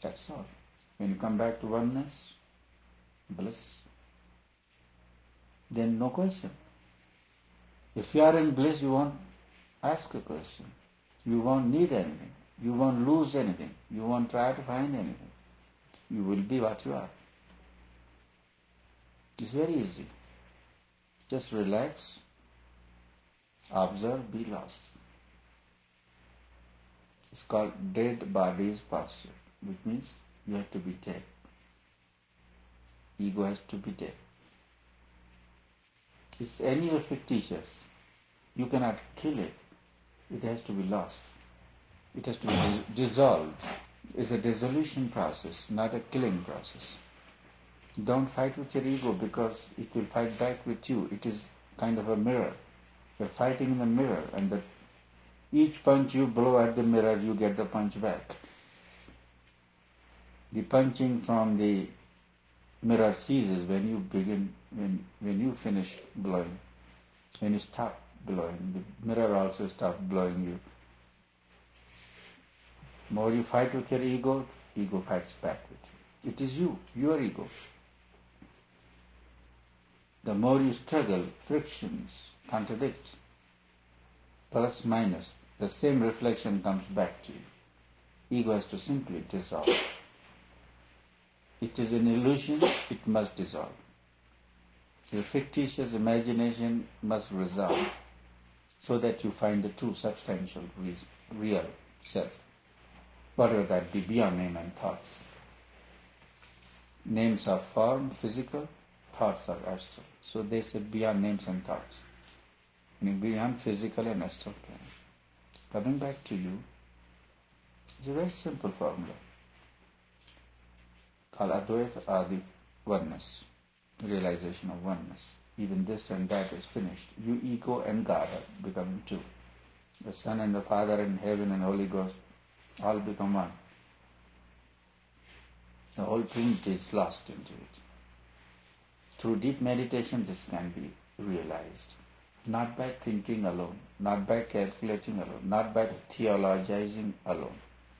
That's all. When you come back to oneness, bliss, then no question. If you are in bliss, you won't ask a question. You won't need anything. You won't lose anything. You won't try to find anything. You will be what you are. It's very easy. Just relax, observe, be lost. It's called dead bodies posture, which means you have to be dead. Ego has to be dead. It's any or fictitious. You cannot kill it. It has to be lost. It has to be dissolved. It's a dissolution process, not a killing process. Don't fight with your ego because it will fight back with you. It is kind of a mirror. You're fighting in the mirror, and each punch you blow at the mirror, you get the punch back. The punching from the mirror ceases when you finish blowing. When you stop blowing, the mirror also stops blowing you. The more you fight with your ego fights back with you. It is you, your ego. The more you struggle, frictions, contradict, plus minus, the same reflection comes back to you. Ego has to simply dissolve. It is an illusion, it must dissolve. Your fictitious imagination must resolve so that you find the true substantial real self. Whatever that be, beyond name and thoughts. Names are form, physical, thoughts are astral. So they said beyond names and thoughts. Meaning beyond physical and astral plane. Coming back to you, it's a very simple formula. Called Advaita or the oneness, realization of oneness. Even this and that is finished. You, ego and God are becoming two. The Son and the Father and heaven and Holy Ghost all become one. The whole Trinity is lost into it. Through deep meditation this can be realized. Not by thinking alone, not by calculating alone, not by theologizing alone.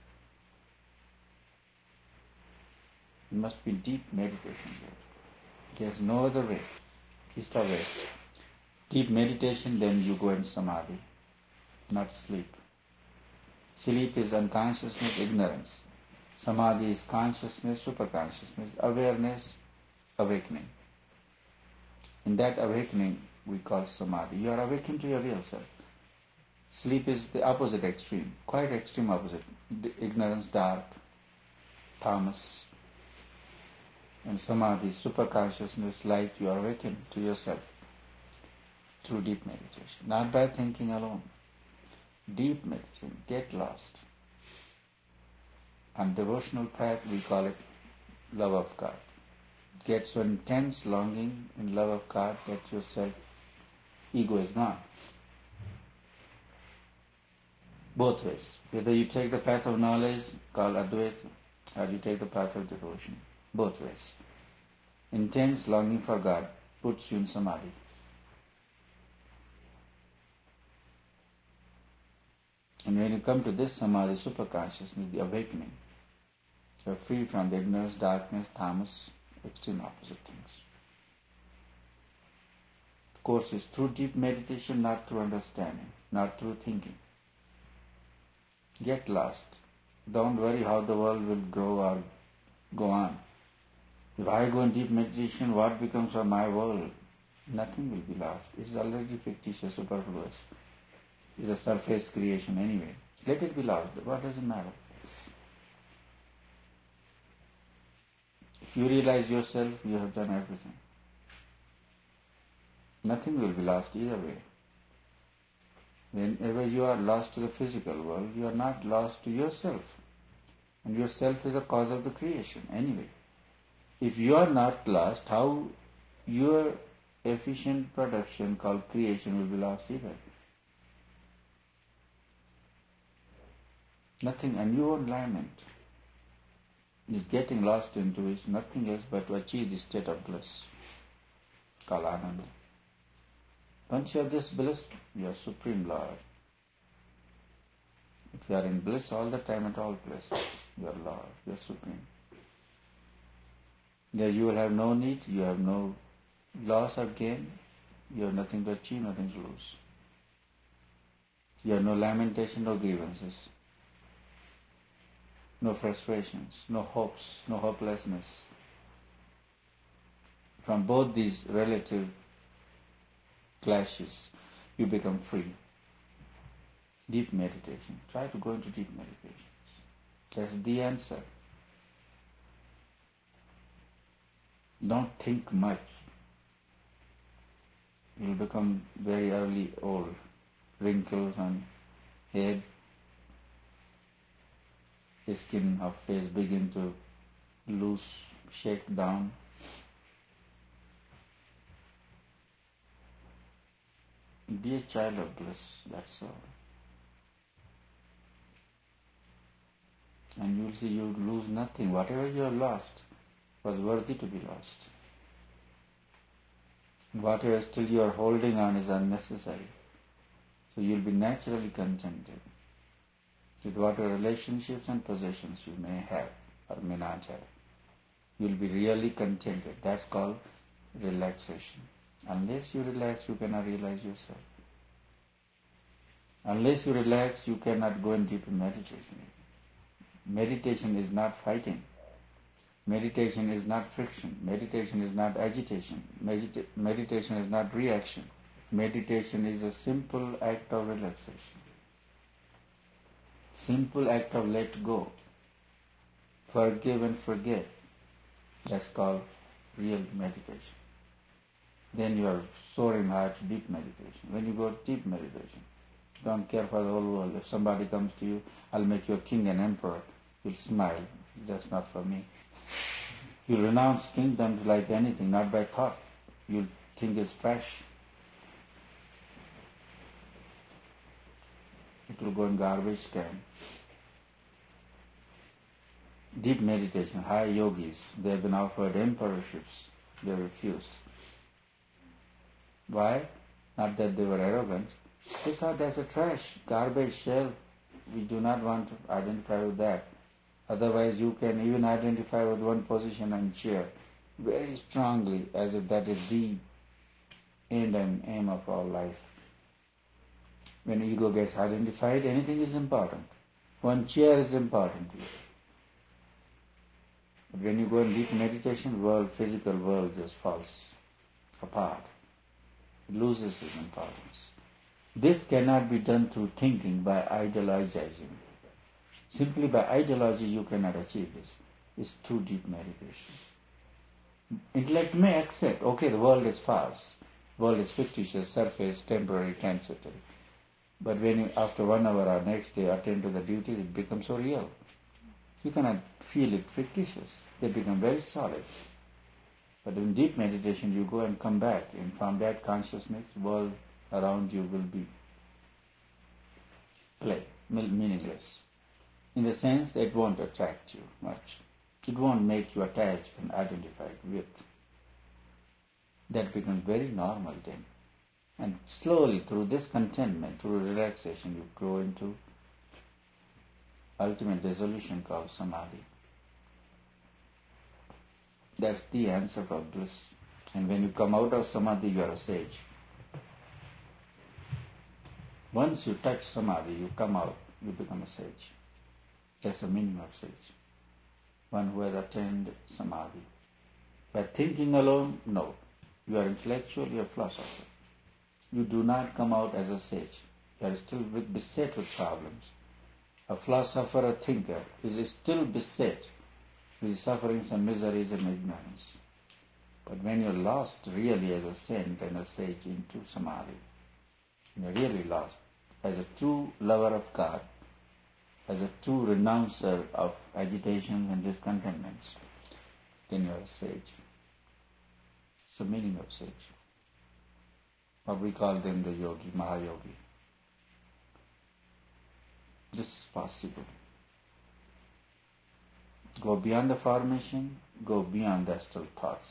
It must be deep meditation there. There's no other way, east or west. Deep meditation, then you go in samadhi, not sleep. Sleep is unconsciousness, ignorance. Samadhi is consciousness, superconsciousness, awareness, awakening. In that awakening, we call samadhi. You are awakened to your real self. Sleep is the opposite extreme, quite extreme opposite. Ignorance, dark, tamas. And samadhi, superconsciousness, light, you are awakened to yourself through deep meditation. Not by thinking alone. Deep meditation, get lost. On devotional path, we call it love of God. Get so intense longing in love of God that yourself, ego is gone. Both ways. Whether you take the path of knowledge, called Advaita, or you take the path of devotion. Both ways. Intense longing for God puts you in samadhi. And when you come to this samadhi, superconsciousness, the awakening, you are free from the ignorance, darkness, tamas, extreme opposite things. Of course, it's through deep meditation, not through understanding, not through thinking. Get lost. Don't worry how the world will grow or go on. If I go in deep meditation, what becomes of my world? Nothing will be lost. It's already fictitious, superfluous. It's a surface creation anyway. Let it be lost. What does it matter? If you realize yourself, you have done everything. Nothing will be lost either way. Whenever you are lost to the physical world, you are not lost to yourself. And yourself is a cause of the creation anyway. If you are not lost, how your efficient production called creation will be lost either? Nothing, and you won't lament. Is getting lost into is nothing else but to achieve the state of bliss, called Ananda. Once you have this bliss, you are Supreme Lord. If you are in bliss all the time at all places, your Lord, your Supreme. There you will have no need, you have no loss or gain, you have nothing to achieve, nothing to lose. You have no lamentation, no grievances, no frustrations, no hopes, no hopelessness. From both these relative clashes, you become free. Deep meditation. Try to go into deep meditation. That's the answer. Don't think much. You'll become very early old. Wrinkles on head, the skin of face begin to loose, shake down. Be a child of bliss, that's all. And you'll see you lose nothing. Whatever you have lost was worthy to be lost. Whatever still you are holding on is unnecessary. So you'll be naturally contented with whatever relationships and possessions you may have or may not have. You'll be really contented. That's called relaxation. Unless you relax, you cannot realize yourself. Unless you relax, you cannot go in deep meditation. Meditation is not fighting. Meditation is not friction. Meditation is not agitation. Meditation is not reaction. Meditation is a simple act of relaxation. Simple act of let go. Forgive and forget. That's called real meditation. Then you are soaring high to deep meditation. When you go deep meditation, don't care for the whole world. If somebody comes to you, I'll make you a king and emperor. You'll smile. That's not for me. You'll renounce kingdoms like anything, not by thought. You'll think it's trash. It will go in garbage can. Deep meditation, high yogis, they have been offered emperorships. They refused. Why? Not that they were arrogant. They thought that's a trash, garbage shell. We do not want to identify with that. Otherwise you can even identify with one position and chair very strongly as if that is the end and aim of our life. When ego gets identified, anything is important. One chair is important to you. But when you go in deep meditation, physical world just falls apart. It loses its importance. This cannot be done through thinking by idealizing. Simply by ideology you cannot achieve this. It's too deep meditation. Intellect may accept, okay, the world is false. The world is fictitious, surface, temporary, transitory. But when you, after 1 hour or next day, attend to the duties, it becomes so real. You cannot feel it fictitious. They become very solid. But in deep meditation, you go and come back, and from that consciousness, the world around you will be meaningless. In the sense that it won't attract you much. It won't make you attached and identified with. That becomes very normal then. And slowly, through this contentment, through relaxation, you grow into ultimate dissolution called samadhi. That's the answer for bliss. And when you come out of samadhi, you are a sage. Once you touch samadhi, you come out, you become a sage. That's the meaning of sage. One who has attained samadhi. By thinking alone, no. You are intellectual, you are philosopher. You do not come out as a sage. You are still beset with problems. A philosopher, a thinker, is still beset with sufferings and miseries and ignorance. But when you are lost really as a saint and a sage into samadhi, you are really lost as a true lover of God, as a true renouncer of agitations and discontentments, then you are a sage. It's the meaning of sage. Or we call them the yogi, Mahayogi. This is possible. Go beyond the formation, go beyond the astral thoughts.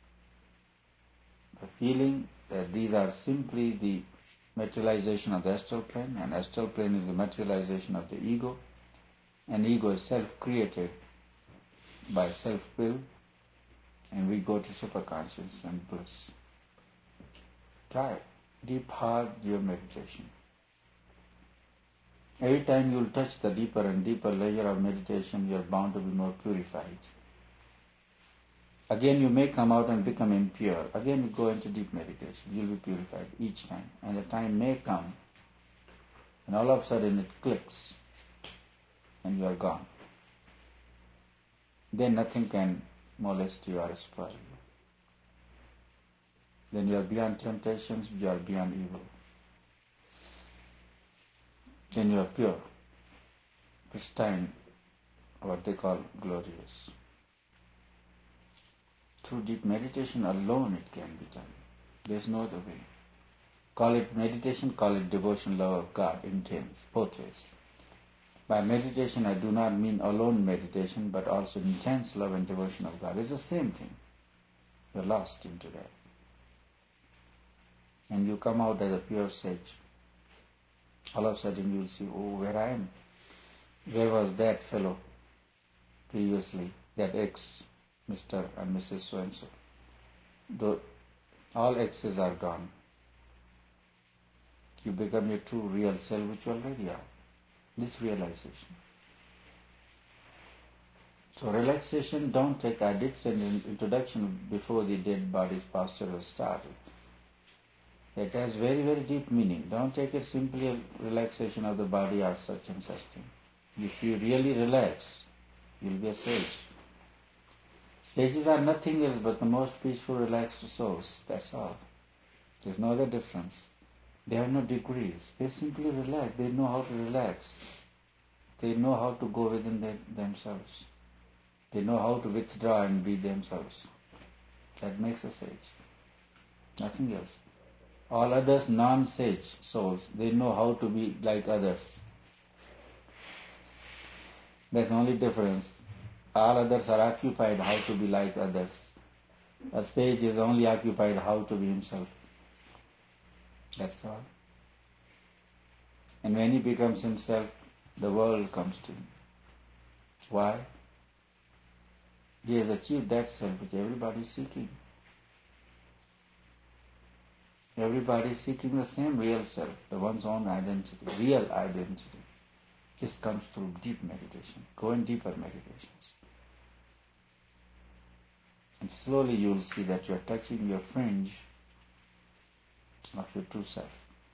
The feeling that these are simply the materialization of the astral plane, and astral plane is the materialization of the ego, And ego is self-created by self-will, and we go to superconscious and bliss. Try deep hard your meditation. Every time you will touch the deeper and deeper layer of meditation, you are bound to be more purified. Again you may come out and become impure. Again you go into deep meditation. You will be purified each time. And the time may come, and all of a sudden it clicks, and you are gone. Then nothing can molest you or spoil you. Then you are beyond temptations, you are beyond evil. Then you are pure, pristine, what they call glorious. Through deep meditation alone it can be done. There is no other way. Call it meditation, call it devotion, love of God, intense, both ways. By meditation I do not mean alone meditation, but also intense love and devotion of God. It's the same thing. You're lost into that. And you come out as a pure sage. All of a sudden you will see, oh, where I am. Where was that fellow previously, that ex, Mr. and Mrs. So-and-so. Though all exes are gone. You become your true real self, which you already are. This realization. So relaxation, don't take, I did send an introduction before the dead body's posture was started. It has very, very deep meaning. Don't take it simply a relaxation of the body or such and such thing. If you really relax, you'll be a sage. Sages are nothing else but the most peaceful, relaxed souls. That's all. There's no other difference. They have no degrees. They simply relax. They know how to relax. They know how to go within themselves. They know how to withdraw and be themselves. That makes a sage. Nothing else. All others, non-sage souls, they know how to be like others. That's the only difference. All others are occupied how to be like others. A sage is only occupied how to be himself. That's all. And when he becomes himself, the world comes to him. Why? He has achieved that self which everybody is seeking. Everybody is seeking the same real self, the one's own identity, real identity. This comes through deep meditation. Go in deeper meditations. And slowly you will see that you are touching your fringe of your true self.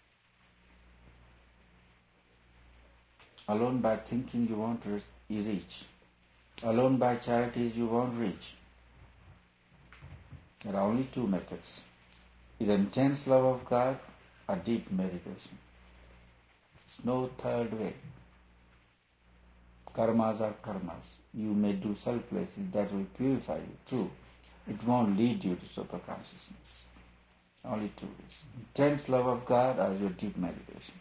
Alone by thinking you won't reach. Alone by charities you won't reach. There are only two methods. Either intense love of God or deep meditation. There's no third way. Karmas are karmas. You may do selflessly, that will purify you, true. It won't lead you to super-consciousness. Only two ways. Intense love of God or your deep meditation.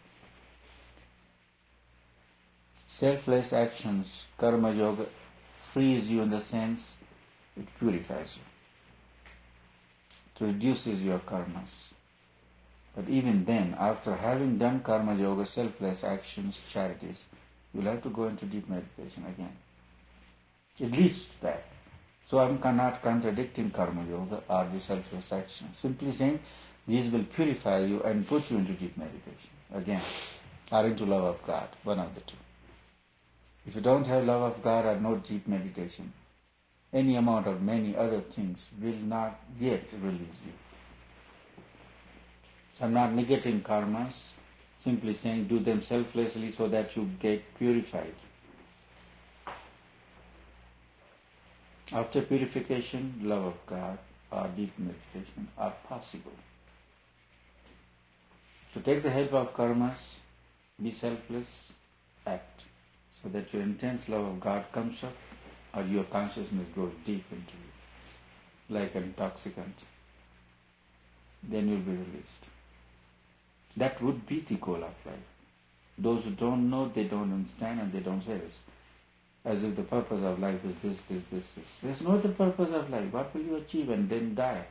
Selfless actions, karma yoga, frees you in the sense it purifies you. It reduces your karmas. But even then, after having done karma yoga, selfless actions, charities, you'll have to go into deep meditation again. It leads to that. So I'm not contradicting karma yoga or the selfless actions. Simply saying these will purify you and put you into deep meditation again, or into love of God, one of the two. If you don't have love of God or no deep meditation, any amount of many other things will not yet release you. So I'm not negating karmas, simply saying do them selflessly so that you get purified. After purification, love of God or deep meditation are possible. So take the help of karmas, be selfless, act, so that your intense love of God comes up or your consciousness goes deep into you, like an intoxicant. Then you'll be released. That would be the goal of life. Those who don't know, they don't understand and they don't say this. As if the purpose of life is this. There's no other purpose of life. What will you achieve and then die?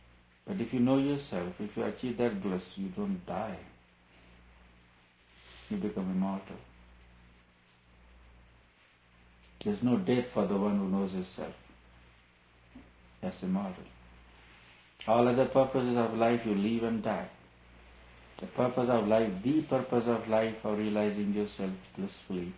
But if you know yourself, if you achieve that bliss, you don't die. you become immortal. There's no death for the one who knows himself as immortal. All other purposes of life you live and die. The purpose of life, the purpose of life of realizing yourself blissfully,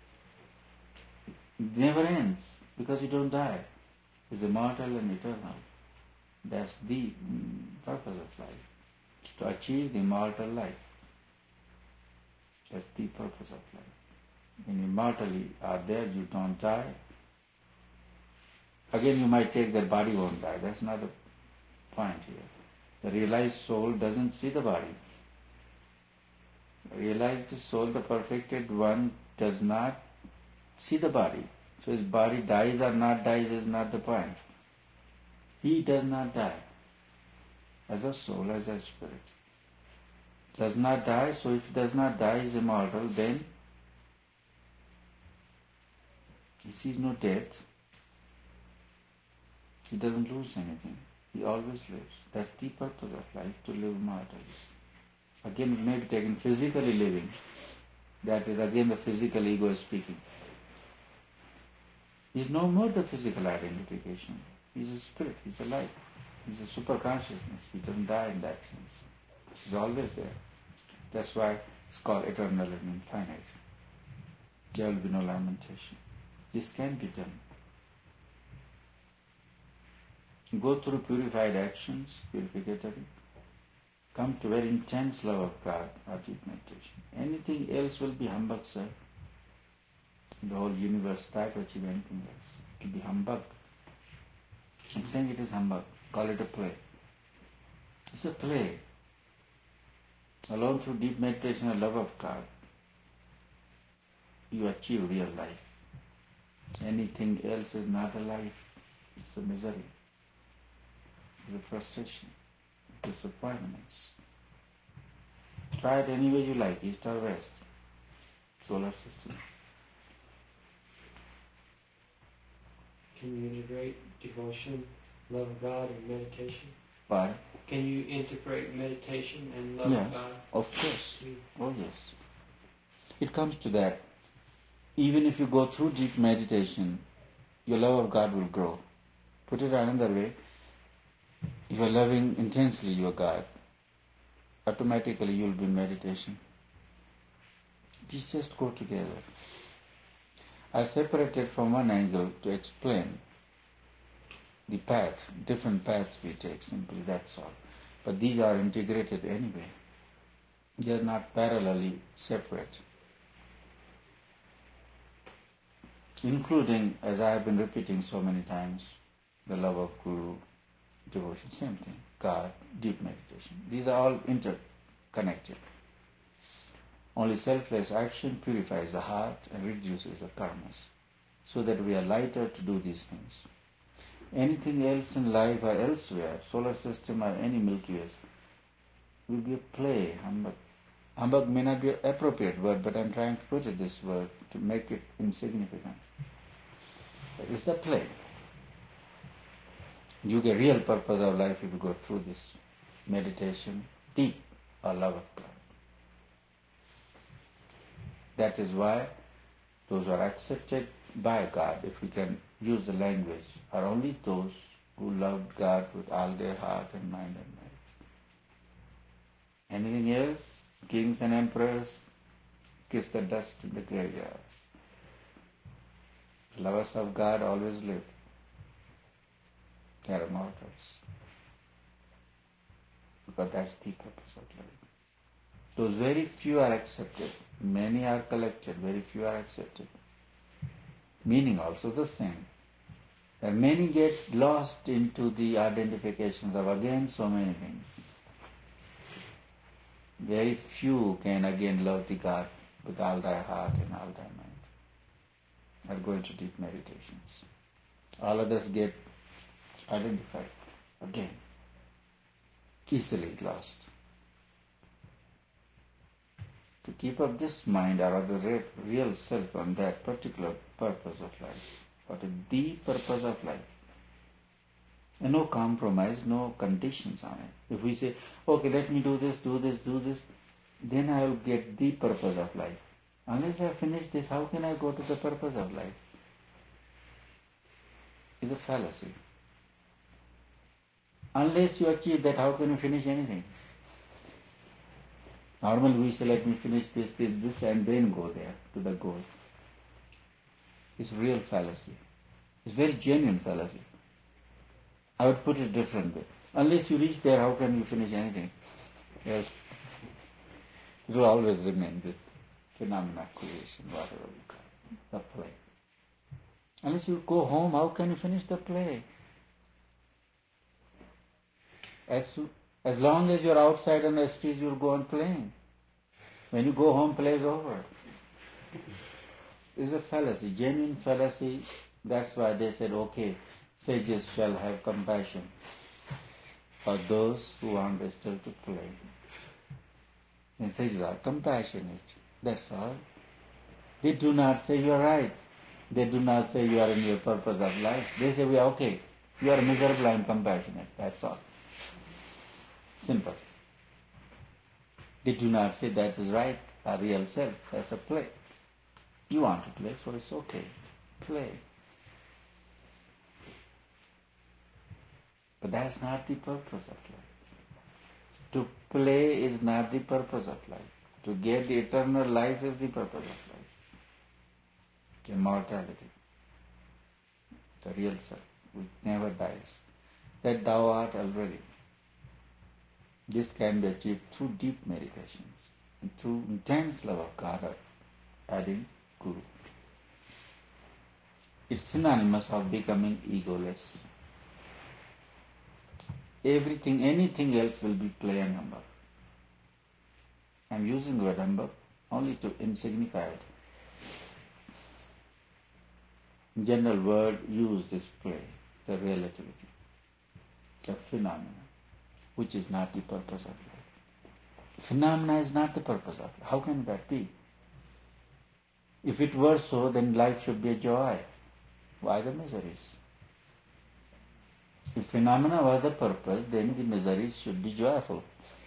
it never ends because you don't die. It's immortal and eternal. That's the purpose of life. To achieve the immortal life. That's the purpose of life. When you immortally are there, you don't die. Again, you might take that body won't die. That's not the point here. The realized soul doesn't see the body. The realized soul, the perfected one, does not see the body. So his body dies or not dies is not the point. He does not die. As a soul, as a spirit. Does not die, so if he does not die, he is immortal, then he sees no death. He doesn't lose anything. He always lives. That's the purpose of life, to live immortally. Again, it may be taken physically living. That is again the physical ego is speaking. He is no more the physical identification. He is a spirit, he is a light. He is a super consciousness. He doesn't die in that sense. He is always there. That's why it's called eternal and infinite. There will be no lamentation. This can be done. Go through purified actions, purificatory. Come to very intense love of God or deep meditation. Anything else will be humbug, sir. The whole universe try to achieve anything else. It will be humbug. I'm saying it is humbug. Call it a play. It's a play. Alone through deep meditation and love of God, you achieve real life. Anything else is not a life. It's a misery. It's a frustration. Disappointments. Try it any way you like, east or west. Solar system. Can you integrate devotion, love of God, and meditation? Why? Can you integrate meditation and love of God? Of course. Oh yes. It comes to that. Even if you go through deep meditation, your love of God will grow. Put it another way, you are loving intensely your God. Automatically you will be in meditation. These just go together. I separated from one angle to explain the path, different paths we take, simply that's all. But these are integrated anyway. They are not parallelly separate. Including, as I have been repeating so many times, the love of Guru, devotion, same thing, God, deep meditation. These are all interconnected. Only selfless action purifies the heart and reduces the karmas, so that we are lighter to do these things. Anything else in life or elsewhere, solar system or any Milky Way, will be a play. Humbug may not be an appropriate word, but I'm trying to put it this word to make it insignificant. It's a play. You get real purpose of life if you go through this meditation, deep or love of God. That is why those who are accepted by God, if we can use the language, are only those who loved God with all their heart and mind and might. Anything else, kings and emperors, kiss the dust in the graveyards. Lovers of God always live. They are immortals. Because that's the purpose of life. Those very few are accepted. Many are collected. Very few are accepted. Meaning also the same. And many get lost into the identifications of again so many things. Very few can again love the God with all thy heart and all thy mind. Or go into deep meditations. All others get identified again. Easily lost. To keep up this mind or the real self on that particular purpose of life, what is the purpose of life. And no compromise, no conditions on it. If we say, okay, let me do this, then I will get the purpose of life. Unless I finish this, how can I go to the purpose of life? It's a fallacy. Unless you achieve that, how can you finish anything? Normally we say, let me finish this, and then go there to the goal. It's real fallacy. It's very genuine fallacy. I would put it different way. Unless you reach there, how can you finish anything? Yes. It will always remain this phenomena creation, whatever you call it, the play. Unless you go home, how can you finish the play? As long as you're outside on the streets, you'll go on playing. When you go home, play is over. It's a fallacy, genuine fallacy. That's why they said, okay, sages shall have compassion for those who want still to play. And sages are compassionate. That's all. They do not say you are right. They do not say you are in your purpose of life. They say we are okay. You are miserable, I am compassionate. That's all. Simple. They do not say that is right, a real self. That's a play. You want to play, so it's okay. Play. But that's not the purpose of life. To play is not the purpose of life. To get the eternal life is the purpose of life. Immortality. The real self, which never dies. That thou art already. This can be achieved through deep meditations and through intense love of God or adding Guru. It's synonymous of becoming egoless. Everything, anything else will be play and number. I'm using the word number only to signify it. In general word used is play, the relativity, the phenomena, which is not the purpose of life. Phenomena is not the purpose of life. How can that be? If it were so, then life should be a joy. Why the miseries? If phenomena was the purpose, then the miseries should be joyful.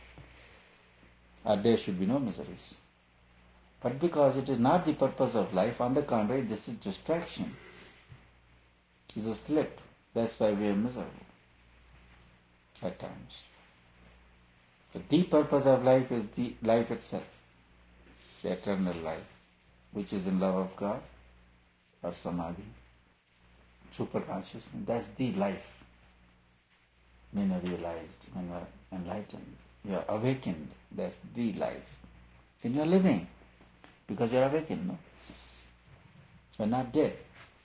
Or there should be no miseries. But because it is not the purpose of life, on the contrary, this is distraction. It is a slip. That's why we are miserable at times. The purpose of life is the life itself, the eternal life, which is in love of God or samadhi, super consciousness. That's the life. When you are realized, when you are enlightened, you are awakened. That's the life. Then you are living because you are awakened. No, you are not dead.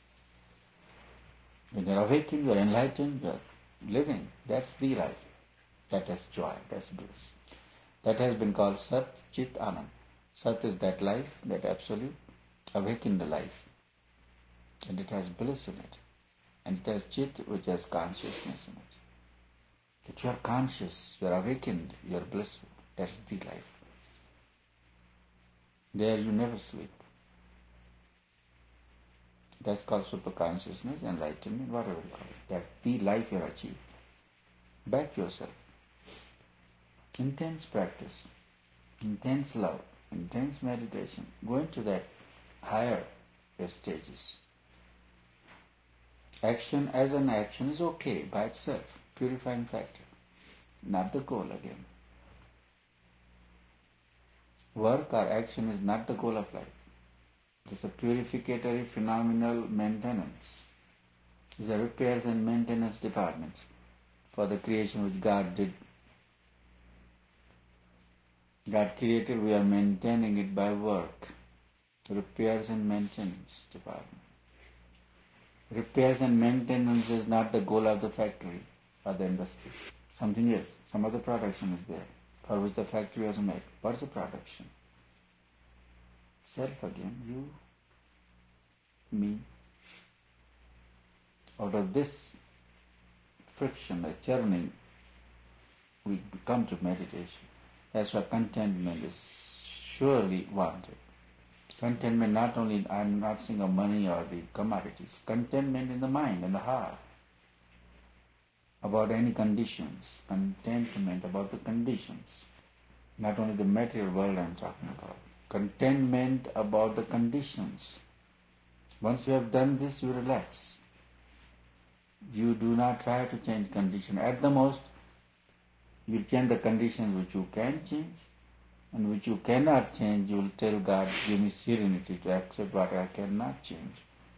When you are awakened, you are enlightened, you are living. That's the life. That is joy. That's bliss. That has been called Sat Chit Anand. Sat is that life, that absolute, awakened life. And it has bliss in it. And it has Chit, which has consciousness in it. That you are conscious, you are awakened, you are blissful. That's the life. There you never sleep. That's called superconsciousness, enlightenment, whatever you call it. That's the life you have achieved. Back yourself. Intense practice, intense love, intense meditation. Go into that higher stages. Action as an action is okay by itself, purifying factor, not the goal again. Work or action is not the goal of life. It is a purificatory phenomenal maintenance. It is a repairs and maintenance department for the creation which God did. God created, we are maintaining it by work. Repairs and maintenance department. Repairs and maintenance is not the goal of the factory or the industry. Something else, some other production is there for which the factory was made. What is the production? Self again, you, me. Out of this friction, a churning, we come to meditation. That's why contentment is surely wanted. Contentment not only, I'm not saying of money or the commodities, contentment in the mind and the heart. About any conditions, contentment about the conditions. Not only the material world I am talking about. Contentment about the conditions. Once you have done this, you relax. You do not try to change condition. At the most, you change the conditions which you can change, and which you cannot change, you will tell God, give me serenity to accept what I cannot change,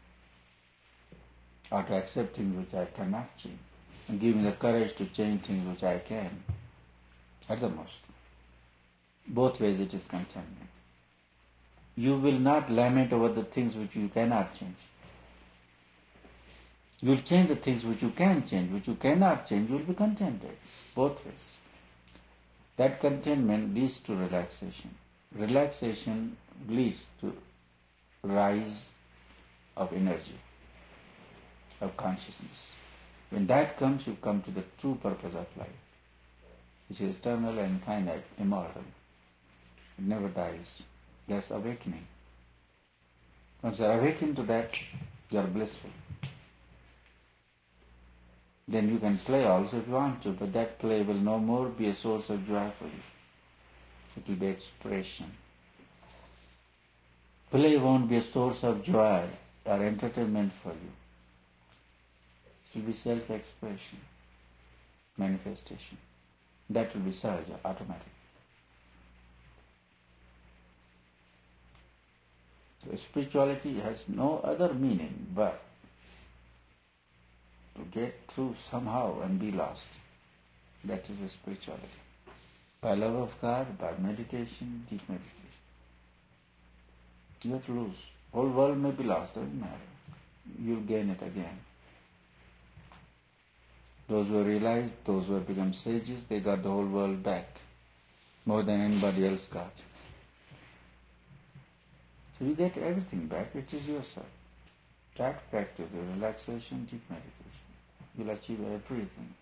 or to accept things which I cannot change, and give me the courage to change things which I can, at the most. Both ways it is contentment. You will not lament over the things which you cannot change. You will change the things which you can change. Which you cannot change, you will be contented. Both ways. That contentment leads to relaxation. Relaxation leads to rise of energy, of consciousness. When that comes, you come to the true purpose of life, which is eternal and finite, immortal. It never dies. That's awakening. Once you are awakened to that, you are blissful. Then you can play also if you want to, but that play will no more be a source of joy for you. It will be expression. Play won't be a source of joy or entertainment for you. It will be self-expression, manifestation. That will be sahaja, automatic. So spirituality has no other meaning but to get through somehow and be lost. That is a spirituality. By love of God, by meditation, deep meditation. You have to lose. Whole world may be lost, doesn't matter. You'll gain it again. Those who have realized, those who have become sages, they got the whole world back. More than anybody else got. So you get everything back, it is yourself. Try to practice the relaxation, deep meditation. You'll achieve everything.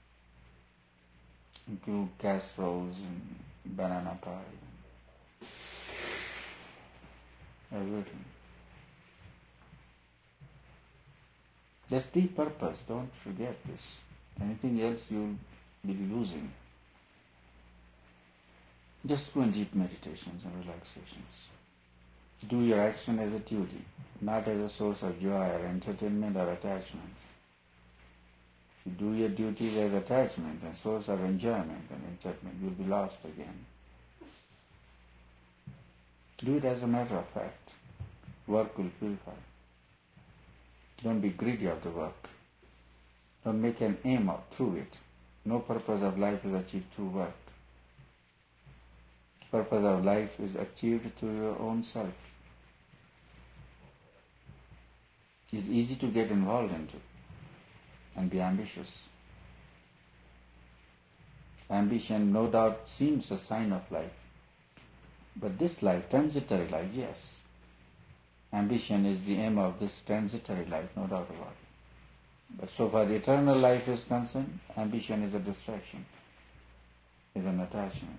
Include casseroles and banana pie. Everything. That's the purpose, don't forget this. Anything else you'll be losing. Just go in deep meditations and relaxations. Do your action as a duty, not as a source of joy or entertainment or attachment. If you do your duties as attachment and source of enjoyment and enchantment, you'll be lost again. Do it as a matter of fact. Work will purify. Don't be greedy of the work. Don't make an aim through it. No purpose of life is achieved through work. The purpose of life is achieved through your own self. It's easy to get involved into and be ambitious. Ambition, no doubt, seems a sign of life. But this life, transitory life, yes. Ambition is the aim of this transitory life, no doubt about it. But so far the eternal life is concerned, ambition is a distraction, is an attachment.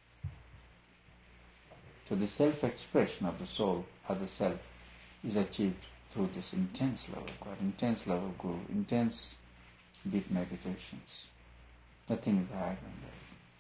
So the self-expression of the soul, or the self, is achieved through this intense love of God, intense love of Guru, intense deep meditations. Nothing is higher than that.